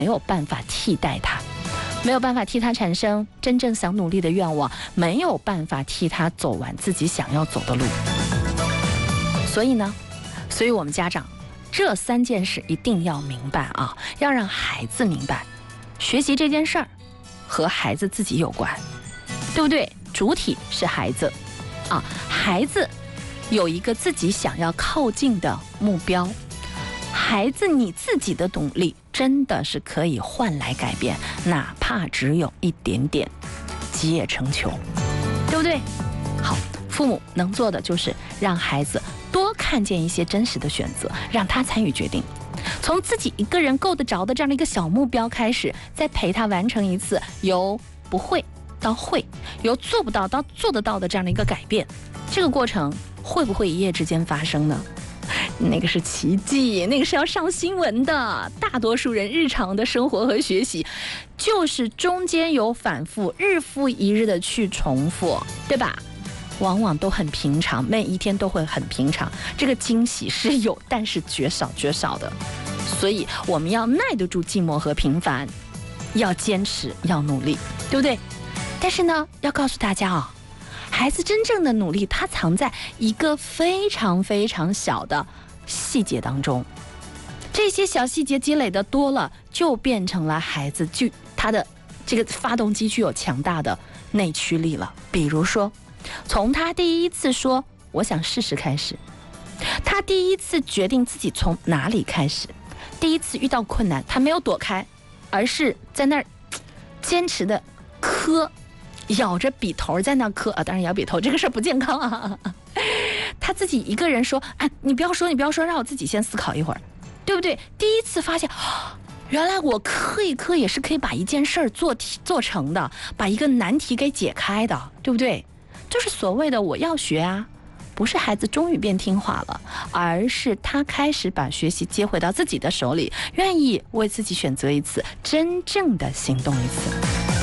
没有办法替代他，没有办法替他产生真正想努力的愿望，没有办法替他走完自己想要走的路。所以我们家长这3件事一定要明白啊，要让孩子明白，学习这件事儿和孩子自己有关，对不对？主体是孩子啊，孩子有一个自己想要靠近的目标，孩子你自己的努力真的是可以换来改变，哪怕只有一点点，积业成裘，对不对？好，父母能做的就是让孩子多看见一些真实的选择，让他参与决定，从自己一个人够得着的这样的一个小目标开始，再陪他完成一次由不会到会，由做不到到做得到的这样的一个改变。这个过程会不会一夜之间发生呢？那个是奇迹，那个是要上新闻的。大多数人日常的生活和学习，就是中间有反复，日复一日的去重复，对吧？往往都很平常，每一天都会很平常。这个惊喜是有，但是绝少的。所以我们要耐得住寂寞和平凡，要坚持，要努力，对不对？但是呢，要告诉大家啊，孩子真正的努力，它藏在一个非常非常小的细节当中。这些小细节积累的多了，就变成了孩子他的这个发动机具有强大的内驱力了。比如说，从他第一次说我想试试开始，他第一次决定自己从哪里开始，第一次遇到困难他没有躲开，而是在那儿坚持的磕，咬着笔头在那磕啊，当然咬笔头这个事儿不健康啊。他自己一个人说，你不要说，让我自己先思考一会儿，对不对？第一次发现，原来我磕一磕也是可以把一件事儿做成的，把一个难题给解开的，对不对？就是所谓的我要学啊，不是孩子终于变听话了，而是他开始把学习接回到自己的手里，愿意为自己选择一次，真正的行动一次。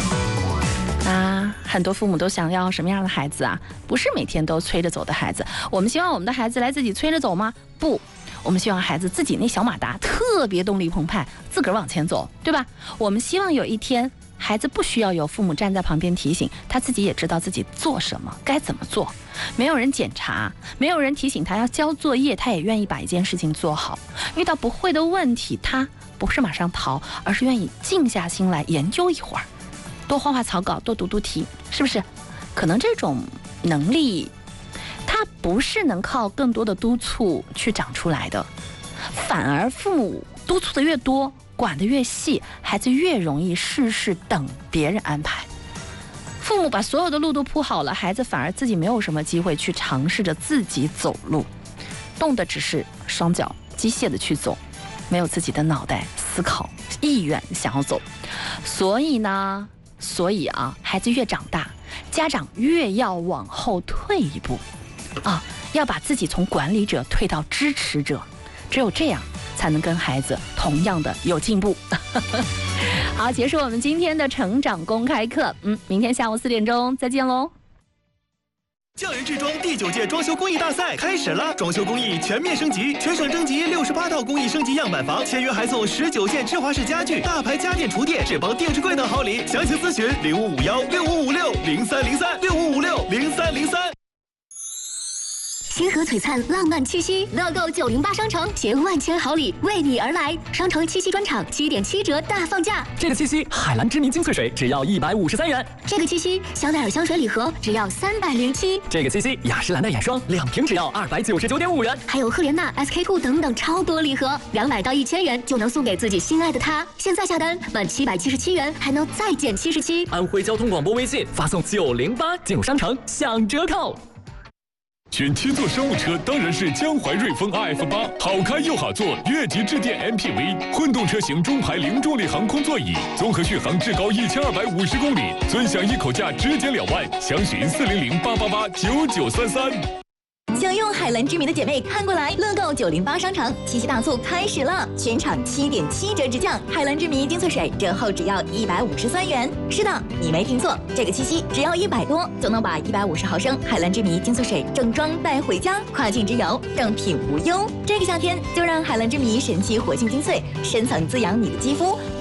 很多父母都想要什么样的孩子啊？不是每天都催着走的孩子。我们希望我们的孩子来自己催着走吗？不，我们希望孩子自己那小马达特别动力澎湃，自个儿往前走，对吧？我们希望有一天孩子不需要有父母站在旁边提醒，他自己也知道自己做什么，该怎么做。没有人检查，没有人提醒他要交作业，他也愿意把一件事情做好。遇到不会的问题，他不是马上逃，而是愿意静下心来研究一会儿，多画画草稿，多读题，是不是？可能这种能力它不是能靠更多的督促去长出来的，反而父母督促的越多，管得越细，孩子越容易事事等别人安排。父母把所有的路都铺好了，孩子反而自己没有什么机会去尝试着自己走路，动的只是双脚，机械的去走，没有自己的脑袋思考意愿想要走。所以啊，孩子越长大，家长越要往后退一步啊，要把自己从管理者退到支持者，只有这样才能跟孩子同样的有进步。好，结束我们今天的成长公开课，明天下午4点钟再见喽。 匠人制装第9届装修工艺大赛开始了，装修工艺全面升级，全省征集68套工艺升级样板房，签约还送19件芝华士家具、大牌家电厨电、智邦定制柜等好礼。详情咨询05516556030365560303。 星河璀璨，浪漫七夕，乐购908商城携万千好礼为你而来。商城七夕专场7.7折大放价。 这个七夕，海蓝之谜精粹水只要153元。 这个七夕，香奈儿香水礼盒只要307。 这个七夕，雅诗兰黛眼霜2瓶只要299.5元。 还有赫莲娜、SK-2等等超多礼盒，200到1000元就能送给自己心爱的他。现在下单满777元还能再减77。 安徽交通广播微信发送908进入商城享折扣。 选7座商务车当然是江淮瑞风 RF8，好开又好坐，越级致电 MPV， 混动车型中排零重力航空座椅，综合续航至高1250公里，尊享一口价直减2万，详询400-888-9933。 享用海蓝之谜的姐妹看过来，乐购908商城七夕大促开始了，全场7.7折直降，海蓝之谜精粹水折后只要153元。是的，你没听错，这个七夕只要100多就能把150毫升海蓝之谜精粹水正装带回家，跨境之游正品无忧。这个夏天就让海蓝之谜神奇活性精粹深层滋养你的肌肤，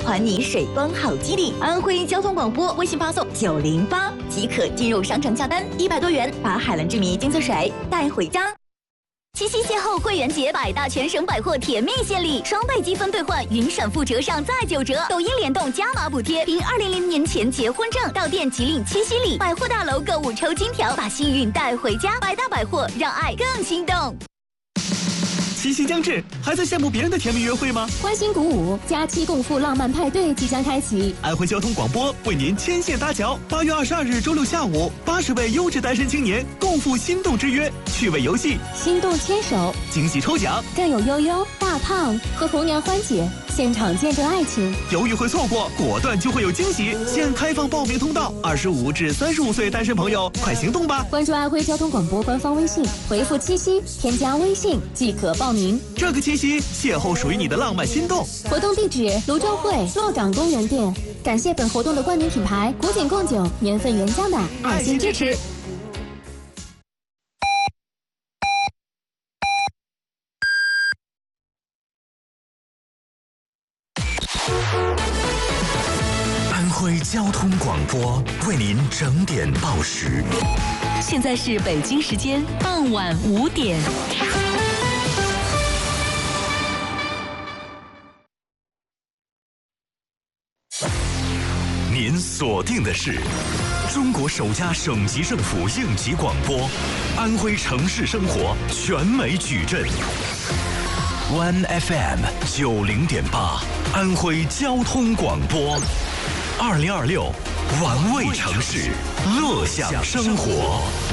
还你水光好激励。安徽交通广播微信发送908即可进入商城下单，100多元把海蓝之谜精粹水带回家。七夕邂逅桂圆节，8大全省百货甜蜜献礼，双倍积分兑换，云闪付折上再9折，抖音联动加码补贴，凭2000年前结婚证到店即领七夕礼，百货大楼购物抽金条，把幸运带回家。百大百货让爱更心动。 七夕将至，还在羡慕别人的甜蜜约会吗？ 欢欣鼓舞，假期共赴浪漫派对即将开启。 安徽交通广播为您牵线搭桥，8月22日周六下午，80位优质单身青年共赴心动之约，趣味游戏， 心动牵手， 惊喜抽奖， 更有悠悠、大胖和红娘欢姐现场见证爱情。 犹豫会错过，果断就会有惊喜。现开放报名通道，25至35岁单身朋友快行动吧！ 关注安徽交通广播官方微信，回复七夕，添加微信即可报名。 这个七夕，邂逅属于你的浪漫心动。 活动地址：泸州会洛岗公园店。感谢本活动的冠名品牌古井贡酒年份原浆的爱心支持。 安徽交通广播为您整点报时。 现在是北京时间傍晚5点。 您锁定的是中国首家省级政府应急广播，安徽城市生活全美矩阵。One FM 90.8，安徽交通广播，2026，玩味城市，乐享生活。